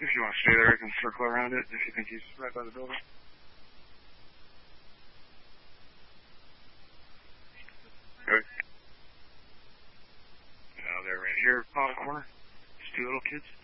If you want to stay there, I can circle around it if you think he's right by the building. Good. Now they're right here, bottom corner. Just two little kids.